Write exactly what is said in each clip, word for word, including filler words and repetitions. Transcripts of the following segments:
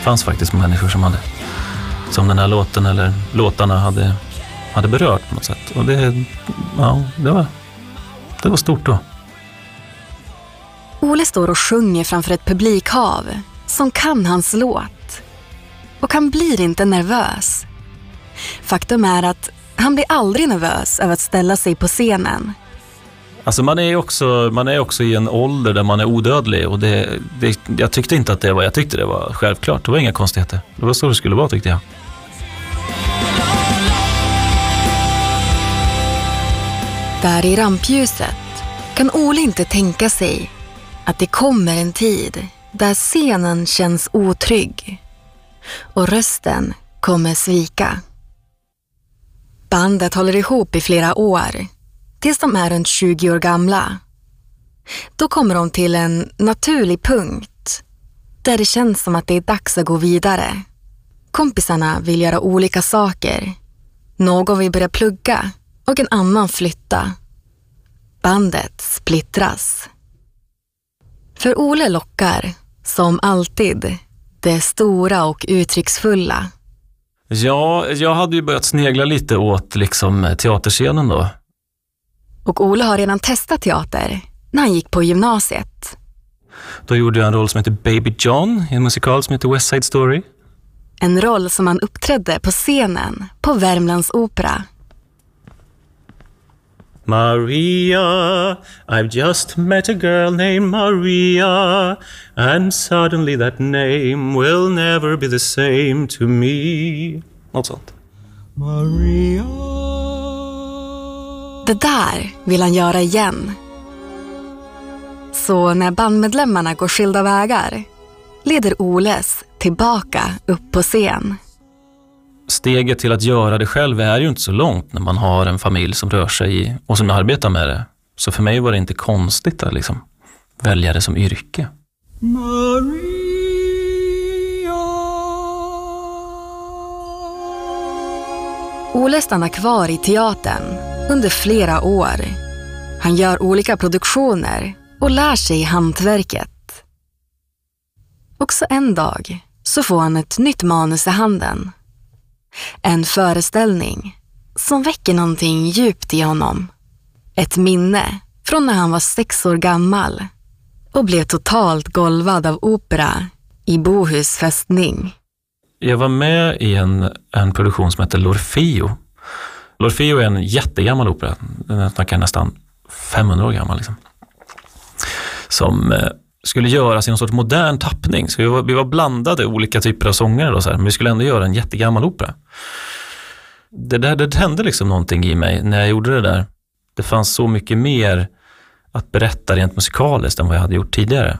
fanns faktiskt människor som hade, som den här låten eller låtarna hade, hade berört på något sätt. Och det, ja, det var, det var stort då. Ole står och sjunger framför ett publikhav som kan hans låt. Och han blir inte nervös. Faktum är att han blir aldrig nervös över att ställa sig på scenen. Alltså man är också, man är också i en ålder där man är odödlig. Och det, det, jag tyckte inte att det var, jag tyckte det var självklart. Det var inga konstigheter. Det var så det skulle vara, tyckte jag. Där i rampljuset kan Ole inte tänka sig att det kommer en tid där scenen känns otrygg och rösten kommer svika. Bandet håller ihop i flera år tills de är runt tjugo år gamla. Då kommer de till en naturlig punkt där det känns som att det är dags att gå vidare. Kompisarna vill göra olika saker. Någon vill börja plugga och en annan flytta. Bandet splittras. För Ole lockar, som alltid, det stora och uttrycksfulla. Ja, jag hade ju börjat snegla lite åt liksom teaterscenen då. Och Ole har redan testat teater när han gick på gymnasiet. Då gjorde jag en roll som heter Baby John i en musikal som heter West Side Story. En roll som han uppträdde på scenen på Värmlands opera. Maria, I've just met a girl named Maria, and suddenly that name will never be the same to me. Något sånt. Maria. Det där vill han göra igen. Så när bandmedlemmarna går skilda vägar leder Oles tillbaka upp på scen. Steget till att göra det själv är ju inte så långt när man har en familj som rör sig i, och som arbetar med det. Så för mig var det inte konstigt att liksom välja det som yrke. Maria. Ole stannar kvar i teatern under flera år. Han gör olika produktioner och lär sig hantverket. Också en dag så får han ett nytt manus i handen. En föreställning som väcker någonting djupt i honom. Ett minne från när han var sex år gammal och blev totalt golvad av opera i Bohus fästning. Jag var med i en, en produktion som heter L'Orfeo. L'Orfeo är en jättegammal opera. Den är nästan femhundra år gammal. Liksom. Som eh, skulle göras i någon sorts modern tappning. Så vi var, vi var blandade olika typer av sånger. Då, så här, men vi skulle ändå göra en jättegammal opera. Det, där, det hände liksom någonting i mig när jag gjorde det där. Det fanns så mycket mer att berätta rent musikaliskt än vad jag hade gjort tidigare.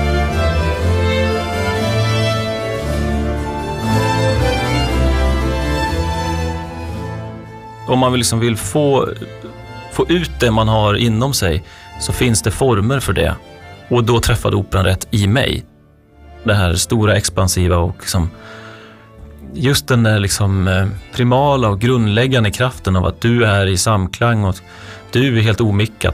Om man liksom vill få, få ut det man har inom sig så finns det former för det. Och då träffade operan rätt i mig. Det här stora, expansiva och liksom, just den där liksom primala och grundläggande kraften av att du är i samklang och du är helt omickat.